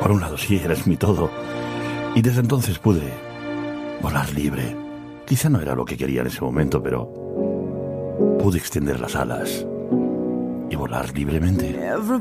Por un lado, sí, eres mi todo. Y desde entonces pude volar libre. Quizá no era lo que quería en ese momento, pero pude extender las alas y volar libremente.